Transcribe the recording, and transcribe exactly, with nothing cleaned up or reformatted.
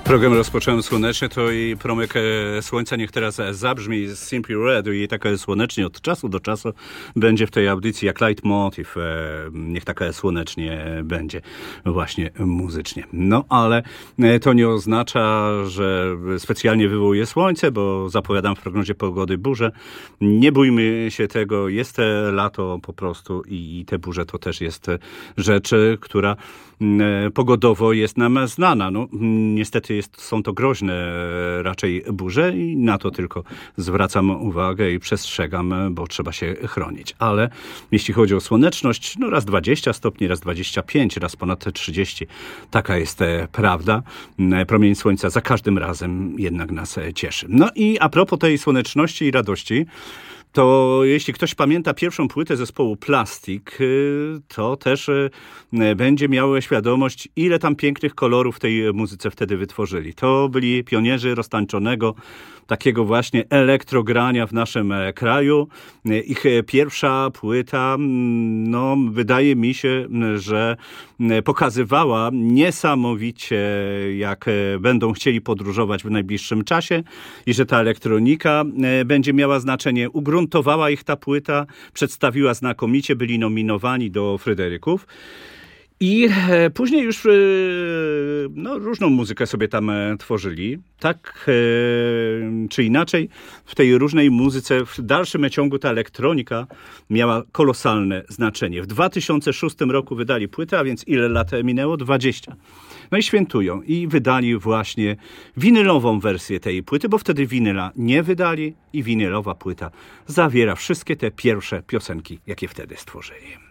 Program rozpocząłem słonecznie, to i promyk słońca niech teraz zabrzmi z Simply Red i tak słonecznie od czasu do czasu będzie w tej audycji jak leitmotiv. Niech tak słonecznie będzie właśnie muzycznie. No ale to nie oznacza, że specjalnie wywołuje słońce, bo zapowiadam w prognozie pogody burzę. Nie bójmy się tego, jest lato po prostu i te burze to też jest rzecz, która pogodowo jest nam znana. No, niestety jest, są to groźne raczej burze i na to tylko zwracam uwagę i przestrzegam, bo trzeba się chronić. Ale jeśli chodzi o słoneczność, no raz dwadzieścia stopni, raz dwadzieścia pięć, raz ponad trzydzieści. Taka jest prawda. Promień słońca za każdym razem jednak nas cieszy. No i a propos tej słoneczności i radości, to jeśli ktoś pamięta pierwszą płytę zespołu Plastik, to też będzie miał świadomość, ile tam pięknych kolorów w tej muzyce wtedy wytworzyli. To byli pionierzy roztańczonego, takiego właśnie elektrogrania w naszym kraju. Ich pierwsza płyta, no wydaje mi się, że pokazywała niesamowicie, jak będą chcieli podróżować w najbliższym czasie i że ta elektronika będzie miała znaczenie. Ugruntowała ich ta płyta, przedstawiła znakomicie, byli nominowani do Fryderyków. I później już no, różną muzykę sobie tam tworzyli. Tak czy inaczej, w tej różnej muzyce w dalszym ciągu ta elektronika miała kolosalne znaczenie. W dwa tysiące szóstym roku wydali płytę, a więc ile lat minęło? dwadzieścia. No i świętują. I wydali właśnie winylową wersję tej płyty, bo wtedy winyla nie wydali i winylowa płyta zawiera wszystkie te pierwsze piosenki, jakie wtedy stworzyli.